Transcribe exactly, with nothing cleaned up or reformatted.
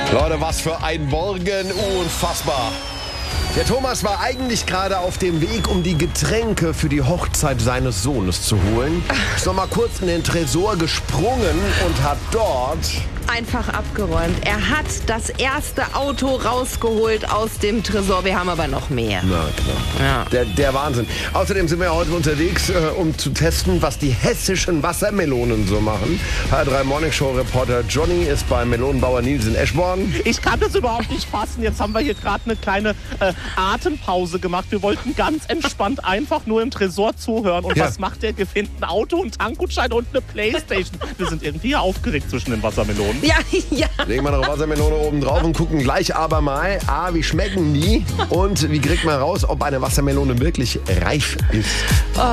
Leute, was für ein Morgen, unfassbar. Der Thomas war eigentlich gerade auf dem Weg, um die Getränke für die Hochzeit seines Sohnes zu holen. Ist noch mal kurz in den Tresor gesprungen und hat dort... einfach abgeräumt. Er hat das erste Auto rausgeholt aus dem Tresor. Wir haben aber noch mehr. Na klar. Ja. Der, der Wahnsinn. Außerdem sind wir heute unterwegs, äh, um zu testen, was die hessischen Wassermelonen so machen. H drei Morning Show Reporter Johnny ist beim Melonenbauer Nils in Eschborn. Ich kann das überhaupt nicht fassen. Jetzt haben wir hier gerade eine kleine äh, Atempause gemacht. Wir wollten ganz entspannt einfach nur im Tresor zuhören. Und Ja. was macht der? Gewinnt ein Auto, ein Tankgutschein und eine Playstation. Wir sind irgendwie aufgeregt zwischen den Wassermelonen. Ja, ja. Legen wir noch Wassermelone oben drauf und gucken gleich aber mal, A, wie schmecken die und wie kriegt man raus, ob eine Wassermelone wirklich reif ist.